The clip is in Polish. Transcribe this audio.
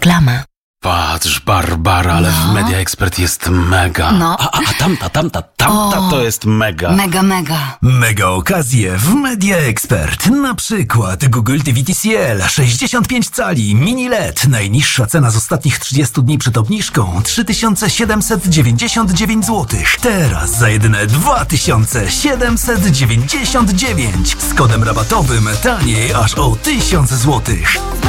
Reklama. Patrz, Barbara, ale w Media Expert jest mega. No. A tamta to jest mega. Mega. Mega okazje w Media Expert. Na przykład Google TV TCL 65 cali mini LED. Najniższa cena z ostatnich 30 dni przed obniżką 3799 zł. Teraz za jedyne 2799 z kodem rabatowym taniej aż o 1000 zł.